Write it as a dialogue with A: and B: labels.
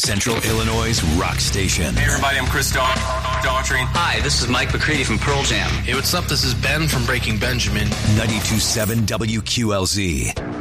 A: Central Illinois' rock station.
B: Hey everybody, I'm Chris Daughtry.
C: Hi, this is Mike McCready from Pearl Jam.
D: Hey, what's up? This is Ben from Breaking Benjamin.
A: 92.7 WQLZ.